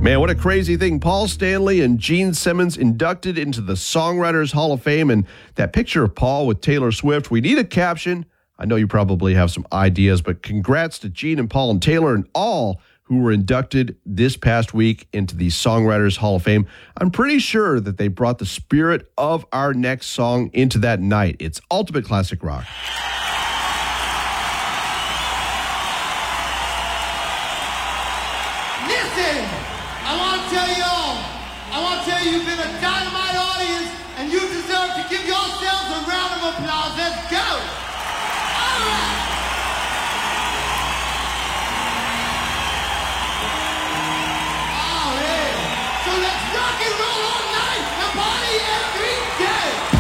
Man, what a crazy thing. Paul Stanley and Gene Simmons inducted into the Songwriters Hall of Fame. And that picture of Paul with Taylor Swift, we need a caption. I know you probably have some ideas, but congrats to Gene and Paul and Taylor and all who were inducted this past week into the Songwriters Hall of Fame. I'm pretty sure that they brought the spirit of our next song into that night. It's ultimate classic rock. Listen, I want to tell you, you've been a dynamite audience, and you deserve to give yourselves a round of applause. Let's go. All right.